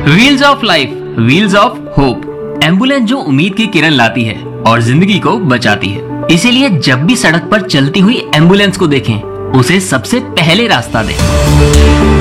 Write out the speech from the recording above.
Wheels of life, wheels of hope. Ambulance जो उम्मीद की किरण लाती है और जिंदगी को बचाती है। इसीलिए जब भी सड़क पर चलती हुई एम्बुलेंस को देखें, उसे सबसे पहले रास्ता दें।